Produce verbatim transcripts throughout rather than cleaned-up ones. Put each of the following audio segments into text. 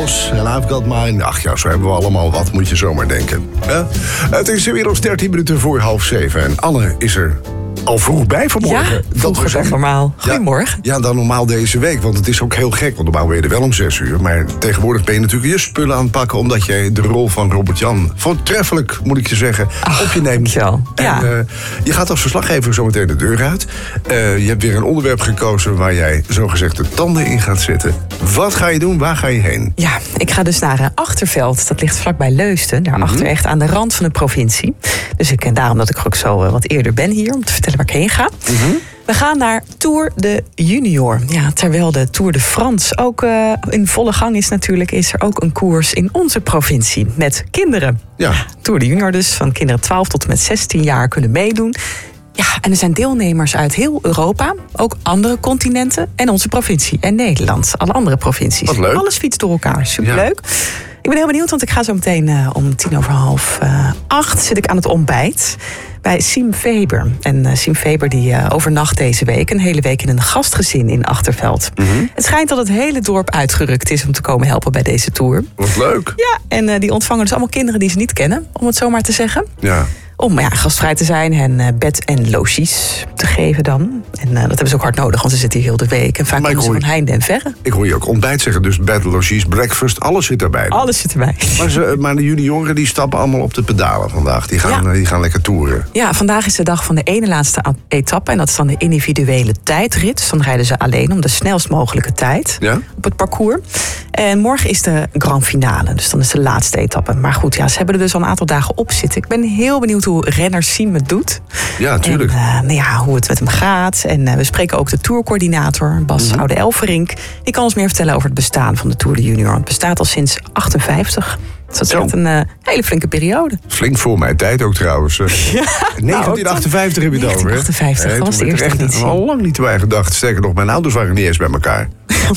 Cross en I've Got Mine. Ach ja, zo hebben we allemaal wat, moet je zomaar denken. Ja? Het is inmiddels dertien minuten voor half zeven. En Anne is er al vroeg bij vanmorgen. Ja, vroeger dan normaal. Goedemorgen. Ja, ja, dan normaal deze week. Want het is ook heel gek, want normaal ben je er wel om zes uur. Maar tegenwoordig ben je natuurlijk je spullen aan het pakken, omdat jij de rol van Robert-Jan voortreffelijk, moet ik je zeggen, Ach, op je neemt. Ja. En uh, je gaat als verslaggever zo meteen de deur uit. Uh, je hebt weer een onderwerp gekozen waar jij zogezegd de tanden in gaat zetten. Wat ga je doen? Waar ga je heen? Ja, ik ga dus naar uh, Achterveld. Dat ligt vlakbij Leusden. Daarachter mm-hmm. echt aan de rand van de provincie. Dus ik, daarom dat ik ook zo uh, wat eerder ben hier, om te vertellen waar ik heen ga. Mm-hmm. We gaan naar Tour de Junior. Ja, terwijl de Tour de France ook uh, in volle gang is natuurlijk, is er ook een koers in onze provincie met kinderen. Ja. Tour de Junior dus, van kinderen twaalf tot en met zestien jaar kunnen meedoen. Ja, en er zijn deelnemers uit heel Europa, ook andere continenten en onze provincie en Nederland. Alle andere provincies. Wat leuk. Alles fietst door elkaar. Superleuk. Ja. Ik ben heel benieuwd, want ik ga zo meteen uh, om tien over half uh, acht zit ik aan het ontbijt bij Siem Veber. En uh, Siem Veber die uh, overnacht deze week een hele week in een gastgezin in Achterveld. Mm-hmm. Het schijnt dat het hele dorp uitgerukt is om te komen helpen bij deze tour. Wat leuk. Ja, en uh, die ontvangen dus allemaal kinderen die ze niet kennen, om het zo maar te zeggen. Ja. Om ja, gastvrij te zijn en uh, bed en logies te geven dan. En uh, dat hebben ze ook hard nodig, want ze zitten hier heel de week. En vaak komen ze van heinde en verre. Ik hoor je ook ontbijt zeggen, dus bed, logies, breakfast, alles zit erbij. Alles zit erbij. Maar, ze, maar de junioren die stappen allemaal op de pedalen vandaag. Die gaan, ja. die gaan lekker toeren. Ja, vandaag is de dag van de ene laatste etappe. En dat is dan de individuele tijdrit. Dus dan rijden ze alleen om de snelst mogelijke tijd ja? op het parcours. En morgen is de grand finale. Dus dan is de laatste etappe. Maar goed, ja, ze hebben er dus al een aantal dagen op zitten. Ik ben heel benieuwd hoe renner Siem het doet. Ja, natuurlijk. En uh, nou ja, hoe het met hem gaat. En uh, we spreken ook de tourcoördinator, Bas mm-hmm. Oude-Elverink. Die kan ons meer vertellen over het bestaan van de Tour de Junior. Het bestaat al sinds achtenvijftig. Dus dat is echt een uh, hele flinke periode. Flink voor mijn tijd ook trouwens. Ja, negentien achtenvijftig heb je het over. negentien achtenvijftig, dat was de eerste editie. Al lang niet bij gedacht. Sterker nog, mijn ouders waren niet eens bij elkaar.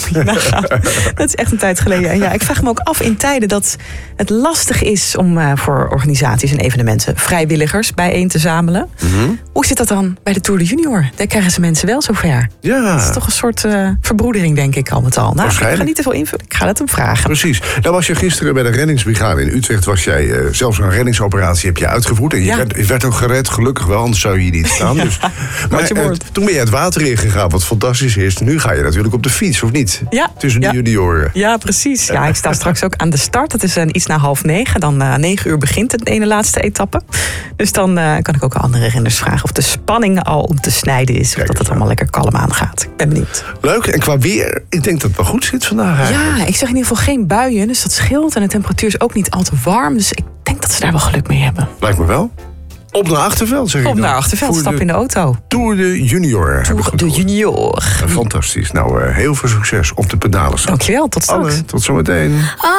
Dat is echt een tijd geleden. Ja, ik vraag me ook af in tijden dat het lastig is om uh, voor organisaties en evenementen vrijwilligers bijeen te zamelen. Mm-hmm. Hoe zit dat dan bij de Tour de Junior? Daar krijgen ze mensen wel zover. Ja. Dat is toch een soort uh, verbroedering, denk ik, al met al. Nou, ik ga niet te veel invullen. Ik ga het hem vragen. Precies. Nou was je gisteren bij de reddingsbrigade in Utrecht. Was jij uh, zelfs een reddingsoperatie heb je uitgevoerd. En je, ja. werd, je werd ook gered, gelukkig wel, anders zou je hier niet staan. Ja. Dus, maar uh, toen ben je het water ingegaan, wat fantastisch is. Nu ga je natuurlijk op de fiets, of niet? Ja. Tussen ja. de junioren. Ja, precies. Ja, ik sta straks ook aan de start. Het is uh, iets na half negen. Dan uh, negen uur begint het ene laatste etappe. Dus dan uh, kan ik ook andere renners vragen of de spanning al om te snijden is. Of dat het allemaal lekker kalm aangaat. Ik ben benieuwd. Leuk. En qua weer, ik denk dat het wel goed zit vandaag eigenlijk. Ja, ik zeg in ieder geval geen buien. Dus dat scheelt. En de temperatuur is ook niet al te warm. Dus ik denk dat ze daar wel geluk mee hebben. Lijkt me wel. Op naar Achterveld, zeg ik Op dan. naar Achterveld, stap in de auto. Tour de Junior. Tour de Junior. Fantastisch. Nou, uh, heel veel succes op de pedalen. Dankjewel, tot straks. Anne, tot zometeen.